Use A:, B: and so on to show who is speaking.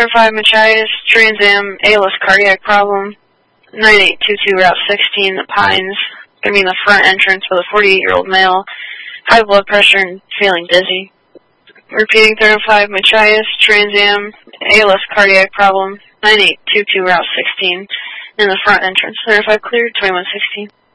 A: 305 Machias, Trans Am, ALS cardiac problem, 9822 Route 16, The Pines. Gonna be in the front entrance with a 48-year-old male, high blood pressure and feeling dizzy. Repeating, 305 Machias, Trans Am, ALS cardiac problem, 9822 Route 16, in the front entrance. 305 cleared, 2116.